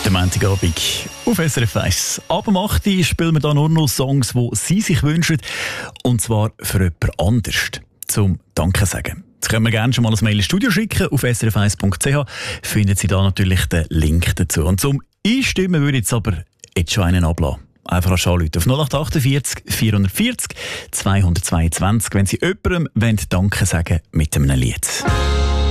Der Montagabend auf SRF 1. Ab dem 8. Uhr spielen wir hier nur noch Songs, die Sie sich wünschen. Und zwar für jemand anders. Zum Danke sagen. Jetzt können wir gerne schon mal ein Mail ins Studio schicken. Auf srf1.ch finden Sie da natürlich den Link dazu. Und zum Einstimmen würde ich jetzt schon einen ablassen. Einfach anrufen auf 0848 440 222, wenn Sie jemandem Danke sagen mit einem Lied.